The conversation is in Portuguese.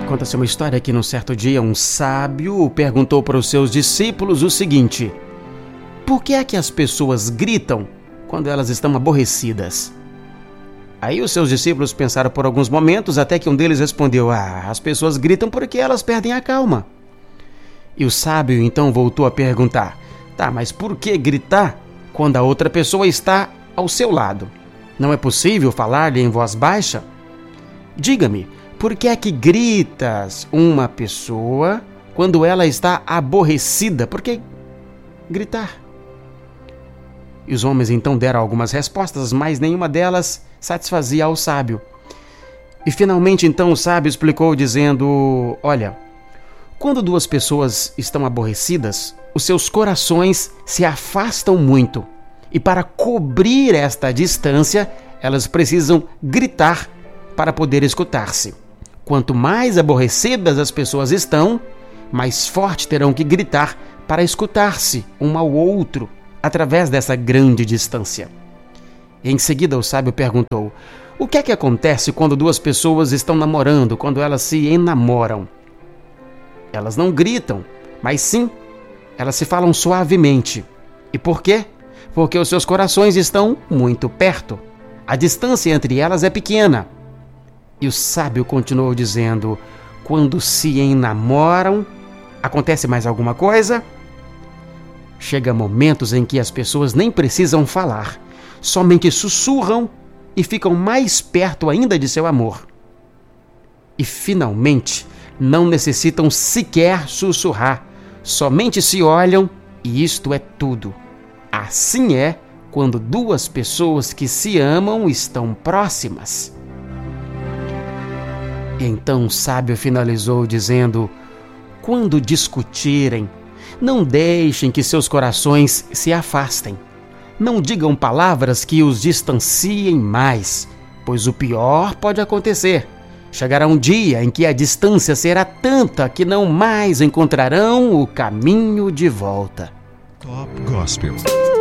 Conta-se uma história que num certo dia um sábio perguntou para os seus discípulos o seguinte: por que é que as pessoas gritam quando elas estão aborrecidas? Aí os seus discípulos pensaram por alguns momentos, até que um deles respondeu: as pessoas gritam porque elas perdem a calma. E o sábio então voltou a perguntar: tá, mas por que gritar quando a outra pessoa está ao seu lado? Não é possível falar-lhe em voz baixa? Diga-me, por que é que gritas uma pessoa quando ela está aborrecida? Por que gritar? E os homens então deram algumas respostas, mas nenhuma delas satisfazia ao sábio. E finalmente então o sábio explicou dizendo: olha, quando duas pessoas estão aborrecidas, os seus corações se afastam muito. E para cobrir esta distância, elas precisam gritar para poder escutar-se. Quanto mais aborrecidas as pessoas estão, mais forte terão que gritar para escutar-se um ao outro através dessa grande distância. E em seguida o sábio perguntou: o que é que acontece quando duas pessoas estão namorando, quando elas se enamoram? Elas não gritam, mas sim, elas se falam suavemente. E por quê? Porque os seus corações estão muito perto. A distância entre elas é pequena. E o sábio continuou dizendo: quando se enamoram, acontece mais alguma coisa? Chega momentos em que as pessoas nem precisam falar, somente sussurram e ficam mais perto ainda de seu amor. E finalmente, não necessitam sequer sussurrar, somente se olham e isto é tudo. Assim é quando duas pessoas que se amam estão próximas. Então o sábio finalizou dizendo: quando discutirem, não deixem que seus corações se afastem. Não digam palavras que os distanciem mais, pois o pior pode acontecer. Chegará um dia em que a distância será tanta que não mais encontrarão o caminho de volta. Top Gospel.